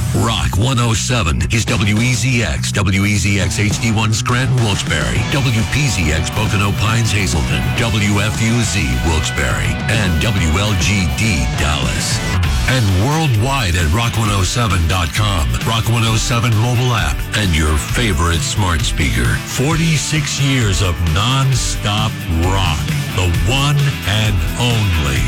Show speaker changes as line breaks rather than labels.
Rock 107 is WEZX, WEZX HD1 Scranton, Wilkes-Barre, WPZX Pocono Pines, Hazleton, WFUZ Wilkes-Barre, and WLGD Dallas. And worldwide at rock107.com, Rock 107 mobile app, and your favorite smart speaker. 46 years of non-stop rock. The one and only